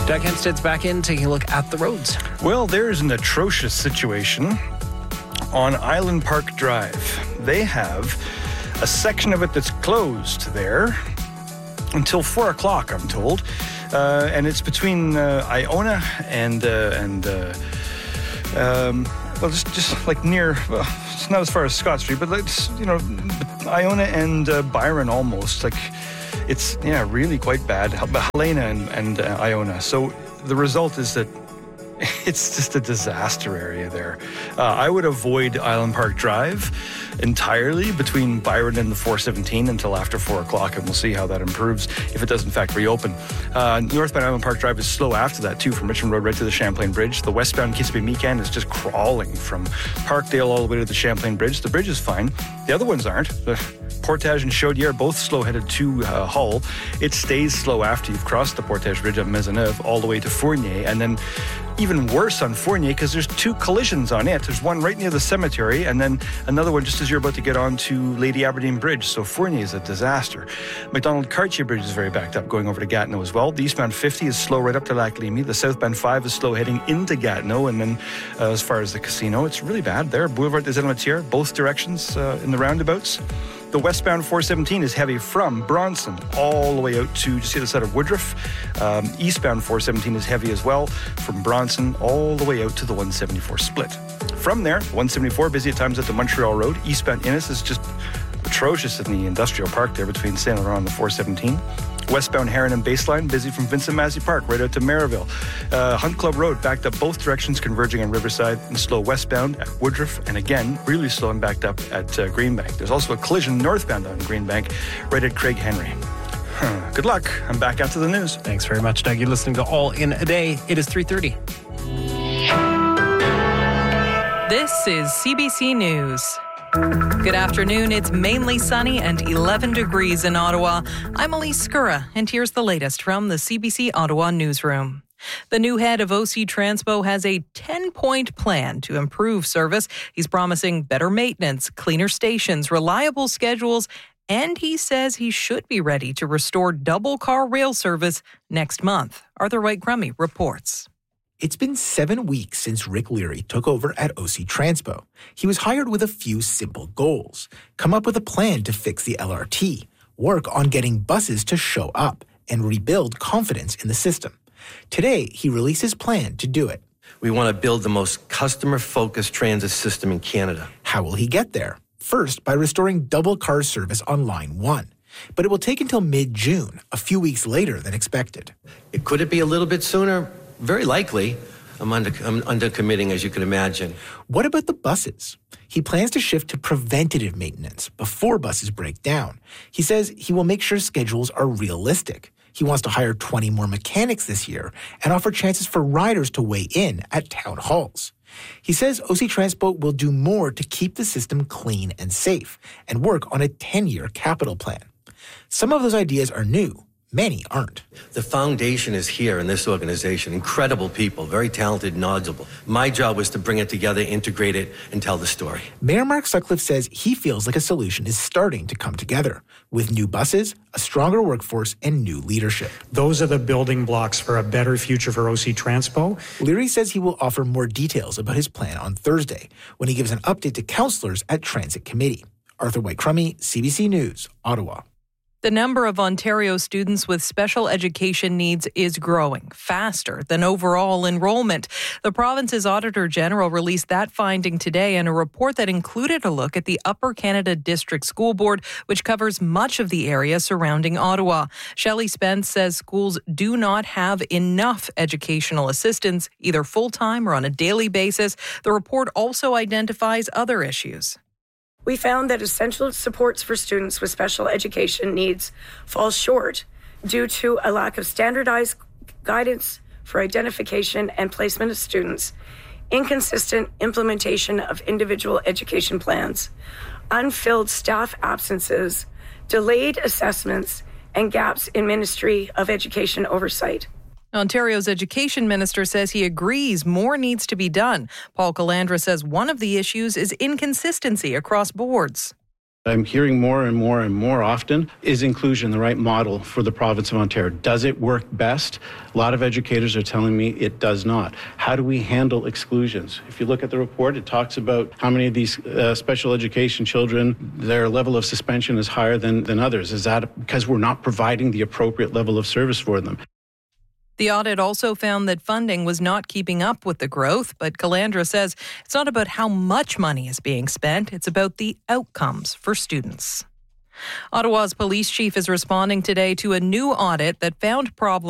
Doug Henstead's back in, taking a look at the roads. Well, there's an atrocious situation on Island Park Drive. They have a section of it that's closed there until 4 o'clock, I'm told. And it's between Iona and just like near, well, it's not as far as Scott Street, but it's, Iona and Byron almost. Like, it's, really quite bad. Helena and Iona. So the result is that it's just a disaster area there. I would avoid Island Park Drive entirely between Byron and the 417 until after 4 o'clock, and we'll see how that improves if it does in fact reopen. Northbound Island Park Drive is slow after that too, from Richmond Road right to the Champlain Bridge. The westbound Kissimmee-Meekan is just crawling from Parkdale all the way to the Champlain Bridge. The bridge is fine. The other ones aren't. The Portage and Chaudière both slow-headed to Hull. It stays slow after you've crossed the Portage Bridge at Maisonneuve all the way to Fournier, and then even worse on Fournier because there's two collisions on it. There's one right near the cemetery and then another one just as you're about to get on to Lady Aberdeen Bridge. So Fournier is a disaster. McDonald-Cartier Bridge is very backed up going over to Gatineau as well. The eastbound 50 is slow right up to Lac Limy. The southbound 5 is slow heading into Gatineau, and then as far as the casino, it's really bad there. Boulevard des Elmetières, both directions in the roundabouts. The westbound 417 is heavy from Bronson all the way out to just the other side of Woodruff. Eastbound 417 is heavy as well from Bronson all the way out to the 174 split. From there, 174 busy at times at the Montreal Road. Eastbound Innis is just atrocious in the industrial park there between Saint Laurent and the 417. Westbound Heron and Baseline, busy from Vincent Massey Park right out to Merivale. Hunt Club Road backed up both directions, converging on Riverside, and slow westbound at Woodruff, and again, really slow and backed up at Greenbank. There's also a collision northbound on Greenbank right at Craig Henry. Good luck. I'm back after the news. Thanks very much, Doug. You're listening to All in a Day. It is 3:30. This is CBC News. Good afternoon. It's mainly sunny and 11 degrees in Ottawa. I'm Elise Skura, and here's the latest from the CBC Ottawa newsroom. The new head of OC Transpo has a 10-point plan to improve service. He's promising better maintenance, cleaner stations, reliable schedules, and he says he should be ready to restore double-car rail service next month. Arthur White-Crummey reports. It's been 7 weeks since Rick Leary took over at OC Transpo. He was hired with a few simple goals. Come up with a plan to fix the LRT, work on getting buses to show up, and rebuild confidence in the system. Today, he released his plan to do it. We want to build the most customer-focused transit system in Canada. How will he get there? First, by restoring double-car service on Line 1. But it will take until mid-June, a few weeks later than expected. Could it be a little bit sooner? Very likely. I'm under committing, as you can imagine. What about the buses? He plans to shift to preventative maintenance before buses break down. He says he will make sure schedules are realistic. He wants to hire 20 more mechanics this year and offer chances for riders to weigh in at town halls. He says OC Transpo will do more to keep the system clean and safe and work on a 10-year capital plan. Some of those ideas are new. Many aren't. The foundation is here in this organization. Incredible people, very talented, knowledgeable. My job was to bring it together, integrate it, and tell the story. Mayor Mark Sutcliffe says he feels like a solution is starting to come together, with new buses, a stronger workforce, and new leadership. Those are the building blocks for a better future for OC Transpo. Leary says he will offer more details about his plan on Thursday, when he gives an update to councillors at Transit Committee. Arthur White-Crummey, CBC News, Ottawa. The number of Ontario students with special education needs is growing faster than overall enrollment. The province's Auditor General released that finding today in a report that included a look at the Upper Canada District School Board, which covers much of the area surrounding Ottawa. Shelley Spence says schools do not have enough educational assistance, either full-time or on a daily basis. The report also identifies other issues. We found that essential supports for students with special education needs fall short due to a lack of standardized guidance for identification and placement of students, inconsistent implementation of individual education plans, unfilled staff absences, delayed assessments, and gaps in Ministry of Education oversight. Ontario's education minister says he agrees more needs to be done. Paul Calandra says one of the issues is inconsistency across boards. I'm hearing more and more often, is inclusion the right model for the province of Ontario? Does it work best? A lot of educators are telling me it does not. How do we handle exclusions? If you look at the report, it talks about how many of these special education children, their level of suspension is higher than others. Is that because we're not providing the appropriate level of service for them? The audit also found that funding was not keeping up with the growth, but Calandra says it's not about how much money is being spent, it's about the outcomes for students. Ottawa's police chief is responding today to a new audit that found problems